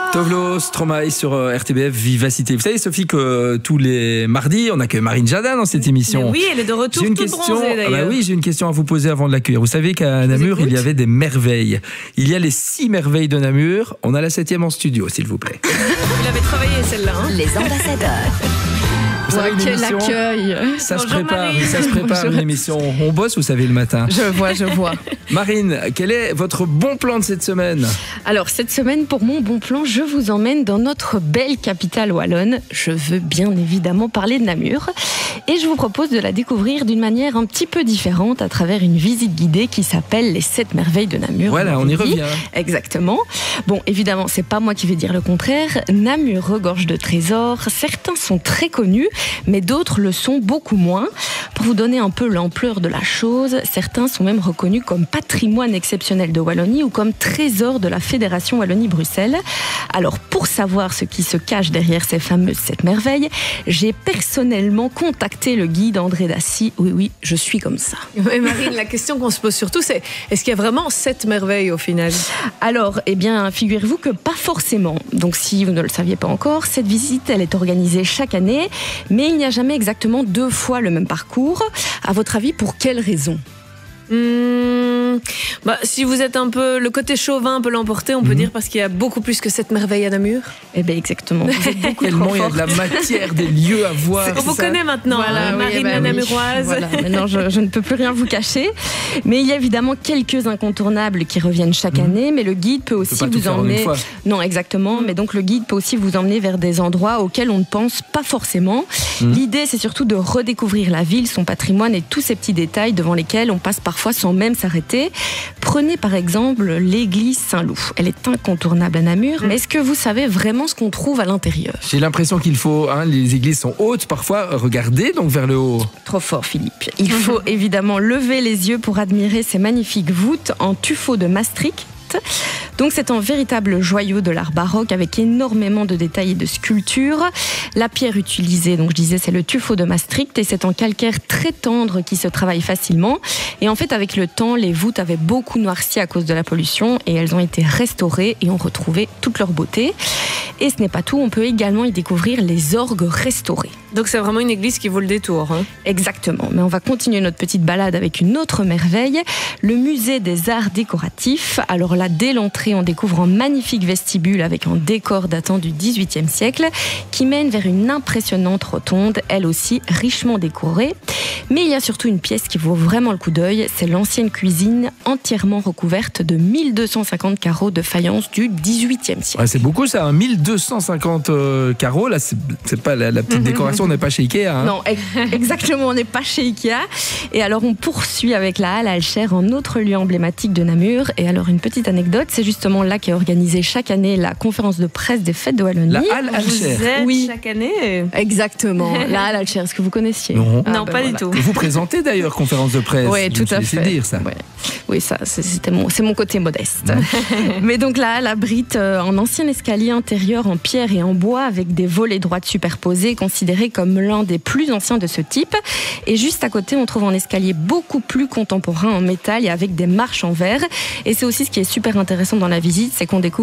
Tovlo, Stromae sur RTBF Vivacité. Vous savez, Sophie, que tous les mardis, on accueille Marine Jardin dans cette émission. Mais oui, elle est de retour toute bronzée d'ailleurs. Oui, j'ai une question à vous poser avant de l'accueillir. Vous savez qu'à Namur, il y avait des merveilles. Il y a les 6 merveilles de Namur. On a la 7e en studio, s'il vous plaît. Vous l'avez travaillé celle-là. Les ambassadeurs. Vous savez, quel l'émission, accueil. ça se Bonjour, prépare, Marine. ça se prépare une émission. On bosse, vous savez, le matin. Je vois. Marine, quel est votre bon plan de cette semaine? Alors, cette semaine, pour mon bon plan, je vous emmène dans notre belle capitale wallonne. Je veux bien évidemment parler de Namur. Et je vous propose de la découvrir d'une manière un petit peu différente à travers une visite guidée qui s'appelle les 7 merveilles de Namur. Voilà, on y revient. Exactement. Bon, évidemment, c'est pas moi qui vais dire le contraire. Namur regorge de trésors. Certains sont très connus, mais d'autres le sont beaucoup moins. Pour vous donner un peu l'ampleur de la chose, certains sont même reconnus comme patrimoine exceptionnel de Wallonie ou comme trésor de la Fédération Wallonie-Bruxelles. Alors, pour savoir ce qui se cache derrière ces fameuses 7 merveilles, j'ai personnellement contacté le guide André Dassy. Oui, je suis comme ça. Et Marine, la question qu'on se pose surtout, c'est est-ce qu'il y a vraiment 7 merveilles au final? Alors, figurez-vous que pas forcément. Donc, si vous ne le saviez pas encore, cette visite, elle est organisée chaque année, mais il n'y a jamais exactement 2 fois le même parcours. À votre avis, pour quelle raison ? Si vous êtes un peu le côté chauvin peut l'emporter, on peut dire parce qu'il y a beaucoup plus que 7 merveilles à Namur. Eh bien, exactement. Vous êtes beaucoup Tellement trop il y a de la matière, des lieux à voir. On vous connaît maintenant, Voilà, Marine la Namuroise. Voilà. Maintenant, je ne peux plus rien vous cacher. Mais il y a évidemment quelques incontournables qui reviennent chaque année, mais le guide peut aussi vous emmener... Non, exactement. Mais donc, le guide peut aussi vous emmener vers des endroits auxquels on ne pense pas forcément. L'idée, c'est surtout de redécouvrir la ville, son patrimoine et tous ces petits détails devant lesquels on passe parfois sans même s'arrêter. Prenez par exemple l'église Saint-Loup. Elle est incontournable à Namur, mais est-ce que vous savez vraiment ce qu'on trouve à l'intérieur ? J'ai l'impression qu'il faut, les églises sont hautes parfois, regardez donc vers le haut. Trop fort Philippe. Il faut évidemment lever les yeux pour admirer ces magnifiques voûtes en tuffeau de Maastricht. Donc c'est un véritable joyau de l'art baroque avec énormément de détails et de sculptures. La pierre utilisée, donc je disais, c'est le tuffeau de Maastricht et c'est un calcaire très tendre qui se travaille facilement. Et en fait, avec le temps, les voûtes avaient beaucoup noirci à cause de la pollution et elles ont été restaurées et ont retrouvé toute leur beauté. Et ce n'est pas tout, on peut également y découvrir les orgues restaurés. Donc c'est vraiment une église qui vaut le détour. Exactement, mais on va continuer notre petite balade avec une autre merveille, le musée des arts décoratifs. Alors là, dès l'entrée, on découvre un magnifique vestibule avec un décor datant du XVIIIe siècle qui mène vers une impressionnante rotonde, elle aussi richement décorée. Mais il y a surtout une pièce qui vaut vraiment le coup d'œil, c'est l'ancienne cuisine entièrement recouverte de 1250 carreaux de faïence du XVIIIe siècle. Ouais, c'est beaucoup ça, 1250 carreaux, là c'est pas la petite décoration, on n'est pas chez Ikea. Non, exactement, on n'est pas chez Ikea. Et alors on poursuit avec la Halle Alcher, un autre lieu emblématique de Namur. Et alors une petite anecdote, c'est justement là qu'est organisée chaque année la conférence de presse des fêtes de Wallonie. La Halle Alcher. Oui, chaque année. Exactement, la Halle Alcher, est-ce que vous connaissiez ? Non. Non, pas du tout. Vous présentez d'ailleurs conférence de presse. Oui, tout à fait. Dire ça. Ouais. Oui, ça, c'est mon côté modeste. Mais donc là, elle abrite un ancien escalier intérieur en pierre et en bois avec des volets droites superposées, considéré comme l'un des plus anciens de ce type. Et juste à côté, on trouve un escalier beaucoup plus contemporain en métal et avec des marches en verre. Et c'est aussi ce qui est super intéressant dans la visite, c'est qu'on découvre